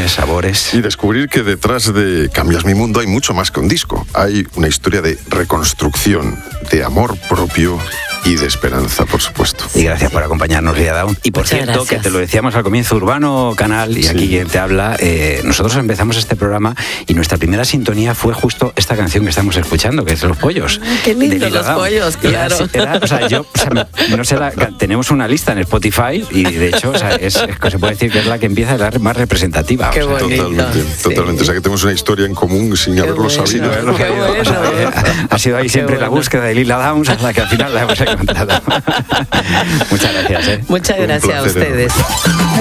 colores, sabores. Y descubrir que detrás de Cambias mi mundo hay mucho más que un disco. Hay una historia de reconstrucción, de amor propio y de esperanza, por supuesto. Y gracias por acompañarnos, Lía Dawn. Y por Muchas cierto, gracias. que te lo decíamos al comienzo, Urbano Canal, y aquí quien te habla, nosotros empezamos este programa y nuestra primera sintonía fue justo esta canción que estamos escuchando, que es Los Pollos. Qué de lindo, Lila Los Downs. Pollos, claro. Tenemos una lista en Spotify y de hecho, se puede decir que es la que empieza a ser más representativa. Qué bonito. Totalmente. O sea, que tenemos una historia en común sin haberlo bueno. sabido. Qué bueno. Ha sido ahí siempre la bueno. búsqueda de Lila Downs hasta que al final la hemos encontrado. Muchas gracias. Muchas Un gracias a placer enorme. ustedes.